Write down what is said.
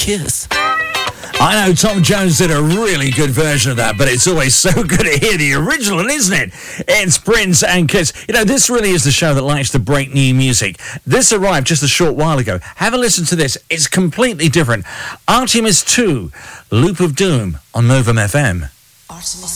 kiss. I know Tom Jones did a really good version of that, but it's always so good to hear the original, isn't it? It's Prince and Kiss. You know, this really is the show that likes to break new music. This arrived just a short while ago. Have a listen to this. It's completely different. Artemis 2, Loop of Doom on Novum FM. Artemis